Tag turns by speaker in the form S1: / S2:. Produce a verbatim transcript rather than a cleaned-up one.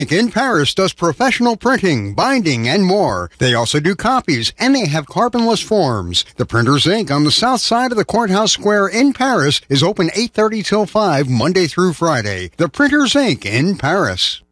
S1: in Paris does professional printing, binding, and more. They also do copies, and they have carbonless forms. The Printers Incorporated on the south side of the Courthouse Square in Paris is open eight thirty till five, Monday through Friday. The Printers Incorporated in Paris.